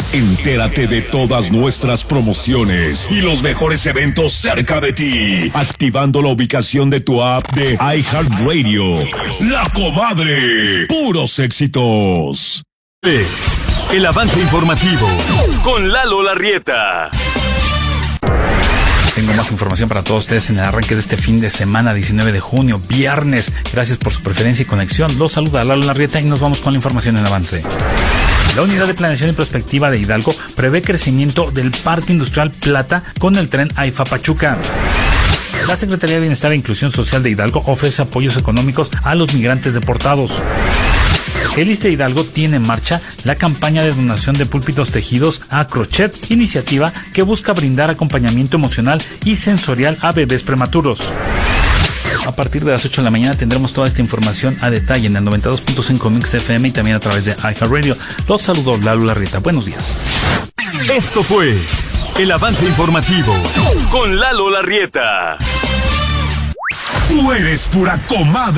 Entérate de todas nuestras promociones y los mejores eventos cerca de ti, activando la ubicación de tu app de iHeartRadio. La Comadre, puros éxitos. El avance informativo con Lalo Larrieta. Tengo más información para todos ustedes en el arranque de este fin de semana, 19 de junio, viernes. Gracias por su preferencia y conexión. Los saluda Lalo Larrieta y nos vamos con la información en avance. La Unidad de Planeación y Prospectiva de Hidalgo prevé crecimiento del Parque Industrial Plata con el tren AIFA Pachuca. La Secretaría de Bienestar e Inclusión Social de Hidalgo ofrece apoyos económicos a los migrantes deportados. El ISSSTE Hidalgo tiene en marcha la campaña de donación de púlpitos tejidos a crochet, iniciativa que busca brindar acompañamiento emocional y sensorial a bebés prematuros. A partir de las 8 de la mañana tendremos toda esta información a detalle en el 92.5 Mix FM y también a través de iHeartRadio. Los saludo Lalo Larrieta. Buenos días. Esto fue el avance informativo con Lalo Larrieta. Tú eres pura comadre.